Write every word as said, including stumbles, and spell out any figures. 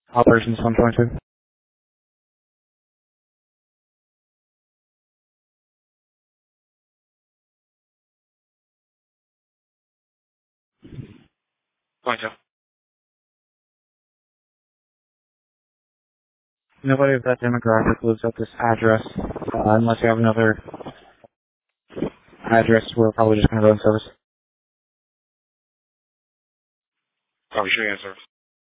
Operations one twenty-two. twenty-two. Nobody of that demographic lives at this address, uh, unless you have another address. We're probably just going to go in service. Probably should answer.